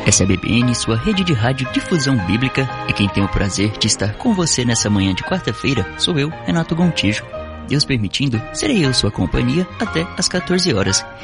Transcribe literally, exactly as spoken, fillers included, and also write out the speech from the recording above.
Essa é a B B N, sua rede de rádio difusão bíblica, e quem tem o prazer de estar com você nessa manhã de quarta-feira sou eu, Renato Gontijo. Deus permitindo, serei eu sua companhia até às quatorze horas.